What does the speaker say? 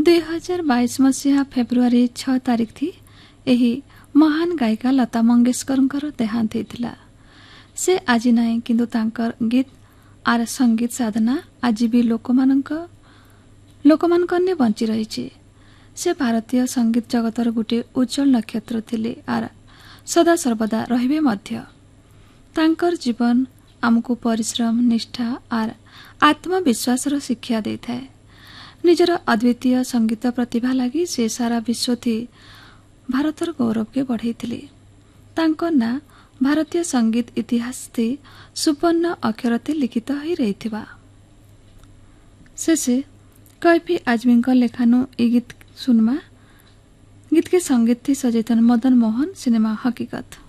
2022 मसीहा फेब्रुआरी 6 तारिख थी एही महान गायिका लता मंगेशकर देहांत होता। से आज नाई किंतु तांकर गीत आर संगीत साधना आज भी लोकमानकन्ने बंची रही। से भारतीय संगीत जगतर गोटे उज्जवल नक्षत्र थिले आर सदा सर्वदा रहिबे मध्य। तांकर जीवन आमको परिश्रम निष्ठा आर आत्मविश्वास शिक्षा दे थाए। निजर अद्वितीय संगीत प्रतिभा लगी से सारा विश्व थी भारतर गौरव के बढ़ाई। तांको ना भारतीय संगीत इतिहास थी सुवर्ण अक्षर लिखित ही रही। शेषे कैफी आजमी लेखानु ए गीत सुनमा। गीत के संगीत थी सचेतन मदन मोहन। सिनेमा हकीकत।